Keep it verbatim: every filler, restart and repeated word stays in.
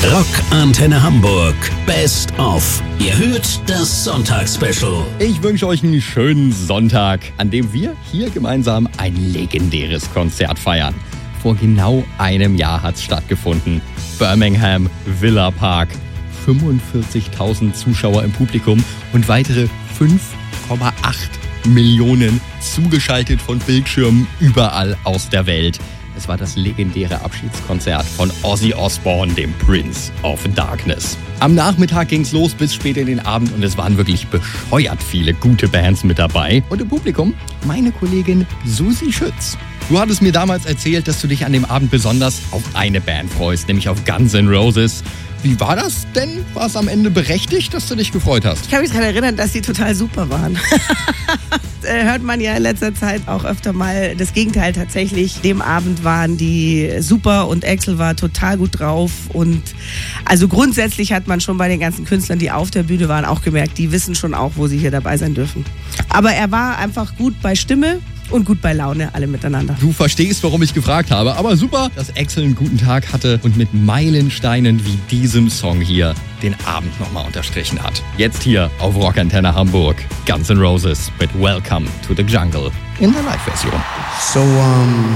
Rockantenne Hamburg Best of. Ihr hört das Sonntagsspecial. Ich wünsche euch einen schönen Sonntag, an dem wir hier gemeinsam ein legendäres Konzert feiern. Vor genau einem Jahr hat es stattgefunden. Birmingham Villa Park. fünfundvierzigtausend Zuschauer im Publikum und weitere fünf Komma acht Millionen zugeschaltet von Bildschirmen überall aus der Welt. Es war das legendäre Abschiedskonzert von Ozzy Osbourne, dem Prince of Darkness. Am Nachmittag ging's los bis spät in den Abend und es waren wirklich bescheuert viele gute Bands mit dabei. Und im Publikum meine Kollegin Susi Schütz. Du hattest mir damals erzählt, dass du dich an dem Abend besonders auf eine Band freust, nämlich auf Guns N' Roses. Wie war das denn? War es am Ende berechtigt, dass du dich gefreut hast? Ich kann mich daran erinnern, dass die total super waren. Hört man ja in letzter Zeit auch öfter mal das Gegenteil tatsächlich. Dem Abend waren die super und Axl war total gut drauf. Und also grundsätzlich hat man schon bei den ganzen Künstlern, die auf der Bühne waren, auch gemerkt, die wissen schon auch, wo sie hier dabei sein dürfen. Aber er war einfach gut bei Stimme und gut bei Laune, alle miteinander. Du verstehst, warum ich gefragt habe, aber super, dass Axl einen guten Tag hatte und mit Meilensteinen wie diesem Song hier den Abend nochmal unterstrichen hat. Jetzt hier auf Rockantenne Hamburg, Guns N' Roses mit Welcome to the Jungle in der Live-Version. So, um